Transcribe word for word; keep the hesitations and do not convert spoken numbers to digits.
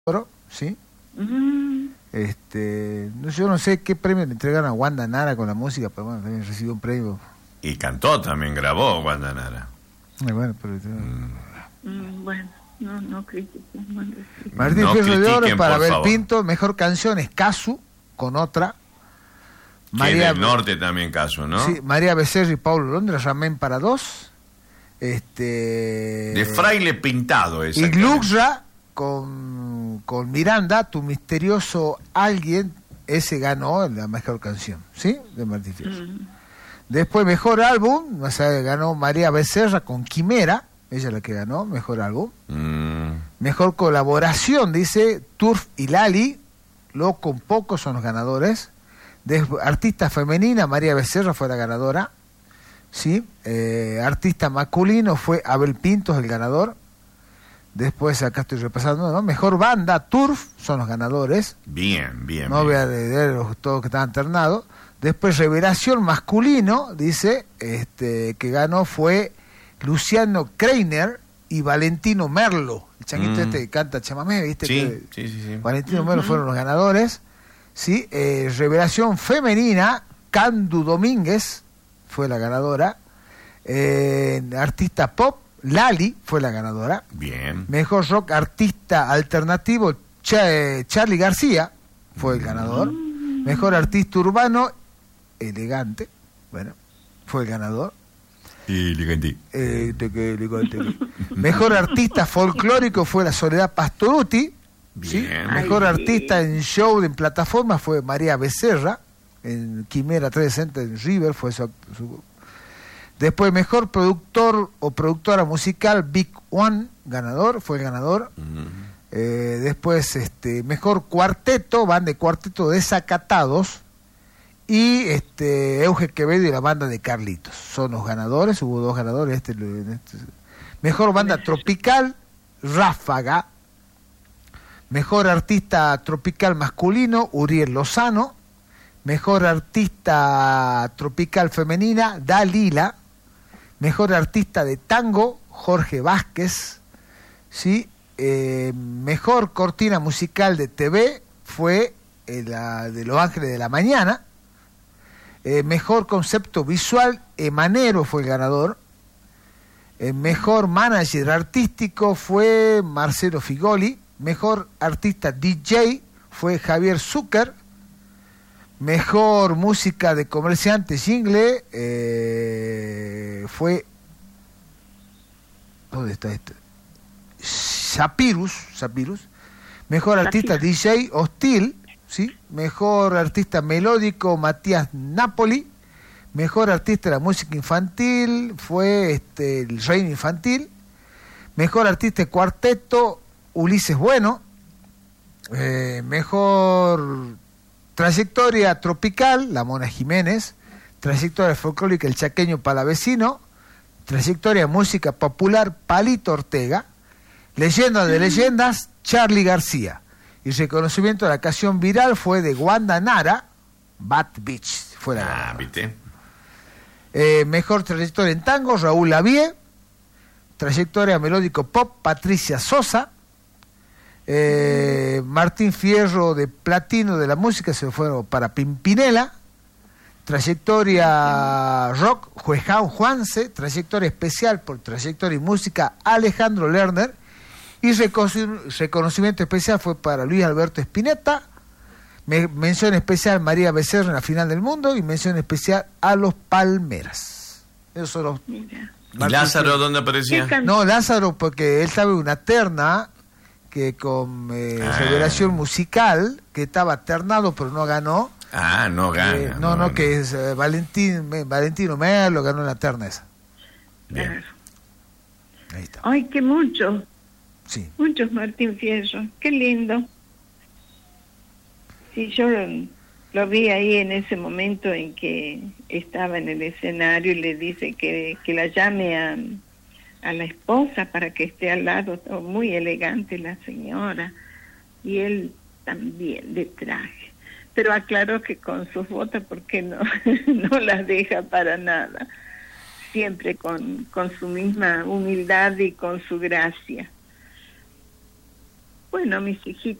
oro, ¿sí? Mm. Este, no, yo no sé qué premio le entregaron a Wanda Nara con la música, pero bueno, también recibió un premio. Y cantó también, grabó Wanda Nara. Eh, bueno, pero, Mm. Mm, bueno, no, no critiquen. Martín No Fierro de Oro critiquen, para por Abel favor. Pinto, mejor canción es Casu, con otra. Que del norte también caso, ¿no? Sí, María Becerra y Paulo Londra, Ramén para dos. Este, De Fraile Pintado esa. y que- Glucksra con, con Miranda, Tu Misterioso Alguien, ese ganó la mejor canción, ¿sí? De Martín Fierro. Mm. Después, mejor álbum, o sea, ganó María Becerra con Quimera, ella es la que ganó, mejor álbum. Mm. Mejor colaboración, dice Turf y Lali, Loco un poco son los ganadores. De, artista femenina, María Becerra fue la ganadora. ¿Sí? Eh, artista masculino fue Abel Pintos el ganador. Después, acá estoy repasando, ¿no? Mejor banda, Turf, son los ganadores. Bien, bien. No bien. voy a leer los, todos que estaban ternados. Después, revelación masculino, dice, este que ganó fue Luciano Kreiner y Valentino Merlo. El changuito Mm. este que canta chamamé, ¿viste? Sí, Que sí, sí, sí. Valentino Merlo fueron los ganadores. ¿Sí? Eh, revelación femenina, Candu Domínguez fue la ganadora. Eh, artista pop, Lali fue la ganadora. Bien. Mejor rock artista alternativo, Cha- Charly García fue el ganador. Mejor artista urbano, Elegante, bueno, fue el ganador. Y Liganti. Eh, te que- elegante. Mejor artista folclórico fue la Soledad Pastoruti. ¿sí? Bien. Mejor Ay, artista sí. en show en plataforma fue María Becerra, en Quimera tres sesenta en River, fue su, su- Después, mejor productor o productora musical, Big One, ganador, fue el ganador. Mm. Eh, después, este, mejor cuarteto, van de cuarteto Desacatados, y este Euge Quevedo y la banda de Carlitos. Son los ganadores, hubo dos ganadores. Este, este. Mejor banda tropical, Ráfaga. Mejor artista tropical masculino, Uriel Lozano. Mejor artista tropical femenina, Dalila. Mejor artista de tango, Jorge Vázquez. ¿Sí? Eh, mejor cortina musical de T V fue eh, la de Los Ángeles de la Mañana. Eh, mejor concepto visual, Emanero fue el ganador. Eh, mejor manager artístico fue Marcelo Figoli. Mejor artista D J fue Javier Zucker. Mejor música de comerciante jingle eh, fue... ¿Dónde está esto? Sapirus, Sapirus. Mejor artista D J Hostil, ¿sí? Mejor artista melódico Matías Napoli. Mejor artista de la música infantil fue este el Reino Infantil. Mejor artista de cuarteto Ulises Bueno. Eh, mejor trayectoria tropical, La Mona Jiménez. Trayectoria folclórica, El Chaqueño Palavecino. Trayectoria música popular, Palito Ortega. Leyenda de leyendas, Charly García. Y reconocimiento de la canción viral fue de Wanda Nara, Bad Beach. Fue la Ah, ganadora. ¿viste? Eh, mejor trayectoria en tango, Raúl Lavie. Trayectoria melódico pop, Patricia Sosa. Eh, Martín Fierro de platino de la música se fueron para Pimpinela. Trayectoria rock, Juejao Juanse. Trayectoria especial por trayectoria y música, Alejandro Lerner. Y recono- reconocimiento especial fue para Luis Alberto Spinetta. Me- mención especial María Becerra en la final del mundo. Y mención especial a los Palmeras. Esos son los... Mira. ¿Y Lázaro dónde aparecía? ¿Qué can- No, Lázaro, porque él estaba en una terna que con eh, Ah. revelación musical, que estaba ternado pero no ganó. Ah, no gana. Eh, no, no, que es eh, Valentín, me- Valentino Merlo ganó en la terna esa. Bien. Claro. Ahí está. Ay, qué muchos, Sí. muchos Martín Fierro, qué lindo. Sí, yo lo, lo vi ahí en ese momento en que estaba en el escenario y le dice que, que la llame a, a la esposa para que esté al lado, oh, muy elegante la señora, y él también de traje. Pero aclaró que con sus botas, porque no, no las deja para nada, siempre con, con su misma humildad y con su gracia. Bueno, mis hijitos